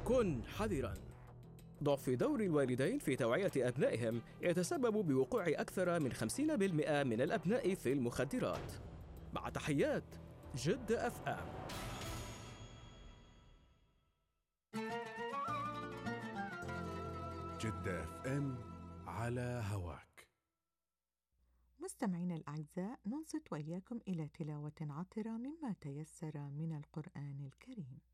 كن حذراً. ضعف دور الوالدين في توعية أبنائهم يتسبب بوقوع أكثر من 50% من الأبناء في المخدرات. مع تحيات جدة FM. جدة FM على هواك. مستمعينا الأعزاء، ننصت وإياكم إلى تلاوة عطرة مما تيسر من القرآن الكريم.